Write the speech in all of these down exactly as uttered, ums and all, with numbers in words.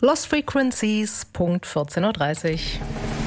Lost Frequencies, Punkt vierzehn Uhr dreißig.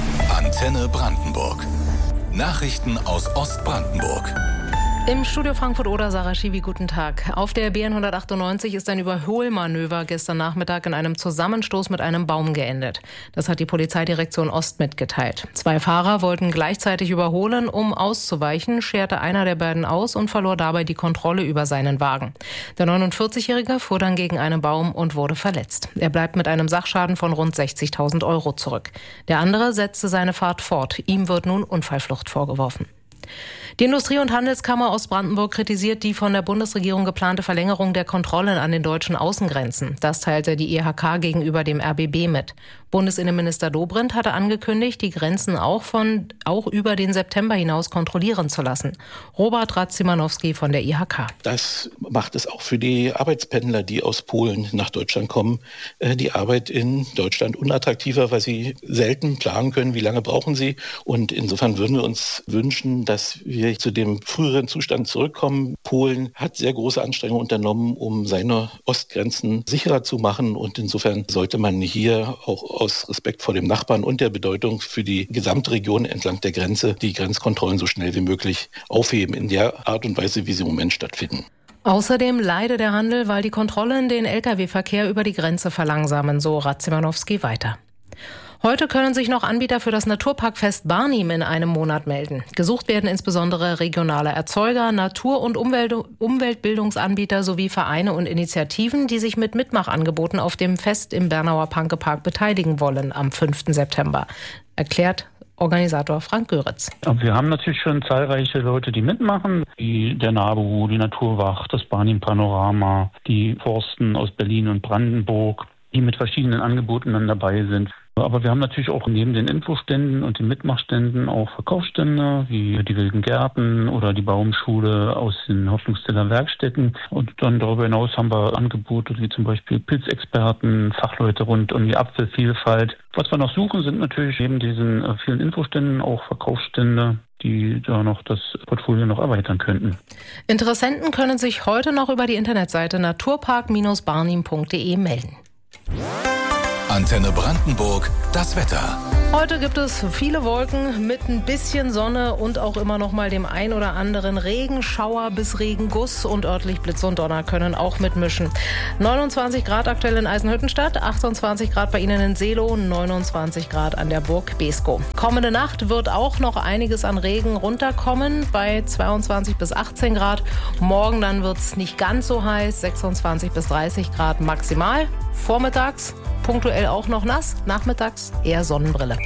Antenne Brandenburg. Nachrichten aus Ostbrandenburg. Im Studio Frankfurt-Oder, Sarah Schiwi, guten Tag. Auf der B N hundertachtundneunzig ist ein Überholmanöver gestern Nachmittag in einem Zusammenstoß mit einem Baum geendet. Das hat die Polizeidirektion Ost mitgeteilt. Zwei Fahrer wollten gleichzeitig überholen, um auszuweichen, scherte einer der beiden aus und verlor dabei die Kontrolle über seinen Wagen. Der neunundvierzigjährige fuhr dann gegen einen Baum und wurde verletzt. Er bleibt mit einem Sachschaden von rund sechzigtausend Euro zurück. Der andere setzte seine Fahrt fort. Ihm wird nun Unfallflucht vorgeworfen. Die Industrie- und Handelskammer Ostbrandenburg kritisiert die von der Bundesregierung geplante Verlängerung der Kontrollen an den deutschen Außengrenzen. Das teilte die I H K gegenüber dem R B B mit. Bundesinnenminister Dobrindt hatte angekündigt, die Grenzen auch, von, auch über den September hinaus kontrollieren zu lassen. Robert Radzimanowski von der I H K. Das macht es auch für die Arbeitspendler, die aus Polen nach Deutschland kommen, die Arbeit in Deutschland unattraktiver, weil sie selten planen können, wie lange brauchen sie. Und insofern würden wir uns wünschen, dass wir zu dem früheren Zustand zurückkommen. Polen hat sehr große Anstrengungen unternommen, um seine Ostgrenzen sicherer zu machen. Und insofern sollte man hier auch aus Respekt vor dem Nachbarn und der Bedeutung für die gesamte Region entlang der Grenze die Grenzkontrollen so schnell wie möglich aufheben in der Art und Weise, wie sie im Moment stattfinden. Außerdem leide der Handel, weil die Kontrollen den L K W-Verkehr über die Grenze verlangsamen, so Radzimanowski weiter. Heute können sich noch Anbieter für das Naturparkfest Barnim in einem Monat melden. Gesucht werden insbesondere regionale Erzeuger, Natur- und Umwelt- Umweltbildungsanbieter sowie Vereine und Initiativen, die sich mit Mitmachangeboten auf dem Fest im Bernauer Pankepark beteiligen wollen am fünften September, erklärt Organisator Frank Göritz. Wir haben natürlich schon zahlreiche Leute, die mitmachen, wie der NABU, die Naturwacht, das Barnim Panorama, die Forsten aus Berlin und Brandenburg, die mit verschiedenen Angeboten dann dabei sind. Aber wir haben natürlich auch neben den Infoständen und den Mitmachständen auch Verkaufsstände, wie die Wilden Gärten oder die Baumschule aus den Hoffnungsteller Werkstätten. Und dann darüber hinaus haben wir Angebote wie zum Beispiel Pilzexperten, Fachleute rund um die Apfelvielfalt. Was wir noch suchen, sind natürlich neben diesen vielen Infoständen auch Verkaufsstände, die da noch das Portfolio noch erweitern könnten. Interessenten können sich heute noch über die Internetseite naturpark Bindestrich barnim Punkt de melden. Antenne Brandenburg, das Wetter. Heute gibt es viele Wolken mit ein bisschen Sonne und auch immer noch mal dem ein oder anderen Regenschauer bis Regenguss und örtlich Blitz und Donner können auch mitmischen. neunundzwanzig Grad aktuell in Eisenhüttenstadt, achtundzwanzig Grad bei Ihnen in Seelow, neunundzwanzig Grad an der Burg Beeskow. Kommende Nacht wird auch noch einiges an Regen runterkommen bei zweiundzwanzig bis achtzehn Grad. Morgen dann wird es nicht ganz so heiß, sechsundzwanzig bis dreißig Grad maximal. Vormittags punktuell auch noch nass, nachmittags eher Sonnenbrille.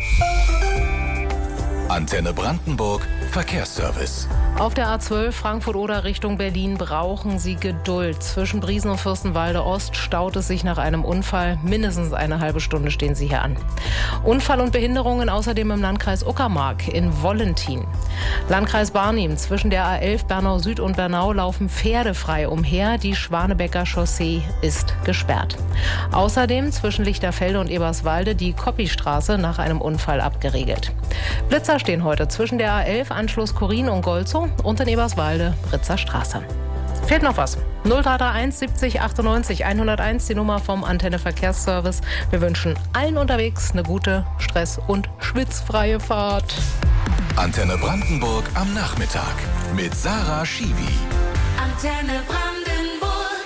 Antenne Brandenburg, Verkehrsservice. Auf der A zwölf Frankfurt-Oder Richtung Berlin brauchen Sie Geduld. Zwischen Briesen und Fürstenwalde Ost staut es sich nach einem Unfall. Mindestens eine halbe Stunde stehen Sie hier an. Unfall und Behinderungen außerdem im Landkreis Uckermark in Wollentin. Landkreis Barnim, zwischen der A elf Bernau Süd und Bernau laufen Pferde frei umher. Die Schwanebecker Chaussee ist gesperrt. Außerdem zwischen Lichterfelde und Eberswalde die Koppistraße nach einem Unfall abgeriegelt. Blitzer stehen heute zwischen der A elf Anschluss Korin und Golzow und in Eberswalde Britzer Straße. Fehlt noch was? null drei drei eins siebzig achtundneunzig hunderteins, die Nummer vom Antenne Verkehrsservice. Wir wünschen allen unterwegs eine gute, stress- und schwitzfreie Fahrt. Antenne Brandenburg am Nachmittag mit Sarah Schiwi. Antenne Brandenburg.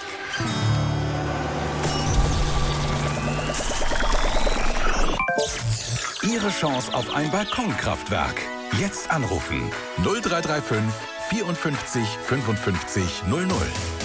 Ihre Chance auf ein Balkonkraftwerk. Jetzt anrufen null drei drei fünf vierundfünfzig fünfundfünfzig null null.